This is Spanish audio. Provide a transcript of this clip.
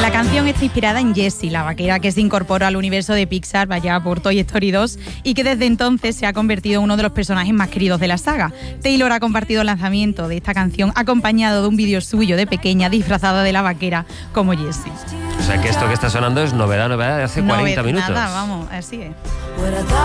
La canción está inspirada en Jessie, la vaquera que se incorporó al universo de Pixar vaya por Toy Story 2 y que desde entonces se ha convertido en uno de los personajes más queridos de la saga. Taylor ha compartido el lanzamiento de esta canción acompañado de un vídeo suyo de pequeña disfrazada de la vaquera como Jessie. O sea que esto que está sonando es novedad de hace 40 minutos. Nada, vamos, así es.